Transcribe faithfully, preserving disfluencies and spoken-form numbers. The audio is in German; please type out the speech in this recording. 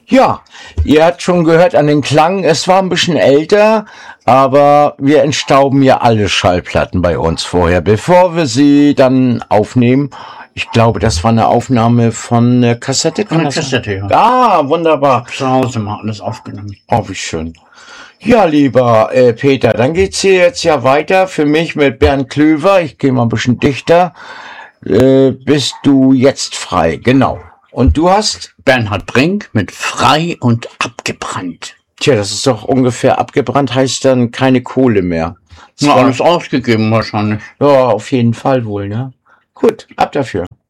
Ja, ihr habt schon gehört an den Klang, es war ein bisschen älter, aber wir entstauben ja alle Schallplatten bei uns vorher, bevor wir sie dann aufnehmen. Ich glaube, das war eine Aufnahme von der Kassette. Von der Kassette, ja. Ah, wunderbar. Zu Hause mal alles aufgenommen. Oh, wie schön. Ja, lieber äh, Peter, dann geht's hier jetzt ja weiter für mich mit Bernd Klöver. Ich gehe mal ein bisschen dichter. Äh, bist du jetzt frei? Genau. Und du hast? Bernhard Brink mit Frei und abgebrannt. Tja, das ist doch ungefähr abgebrannt, heißt dann keine Kohle mehr. Ja, alles ausgegeben wahrscheinlich. Ja, auf jeden Fall wohl, ne? Gut, ab dafür.